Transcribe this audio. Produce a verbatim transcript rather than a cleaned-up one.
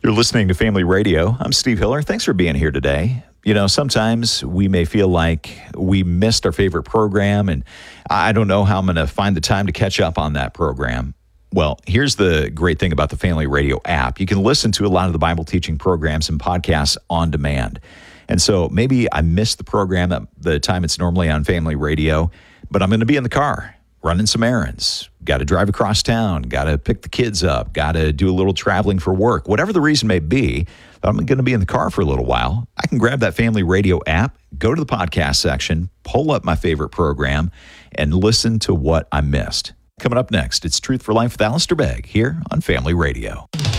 You're listening to Family Radio. I'm Steve Hiller. Thanks for being here today. You know, sometimes we may feel like we missed our favorite program, and I don't know how I'm going to find the time to catch up on that program. Well, here's the great thing about the Family Radio app. You can listen to a lot of the Bible teaching programs and podcasts on demand. And so maybe I missed the program at the time it's normally on Family Radio, but I'm going to be in the car running some errands, got to drive across town, got to pick the kids up, got to do a little traveling for work, whatever the reason may be. I'm going to be in the car for a little while. I can grab that Family Radio app, go to the podcast section, pull up my favorite program, and listen to what I missed. Coming up next, it's Truth for Life with Alistair Begg here on Family Radio.